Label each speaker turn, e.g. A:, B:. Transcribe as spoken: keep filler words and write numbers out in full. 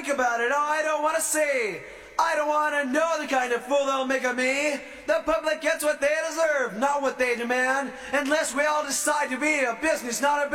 A: think about it. Oh, I don't want to see. I don't want to know the kind of fool they'll make of me. The public gets what they deserve, not what they demand, unless we all decide to be a business, not a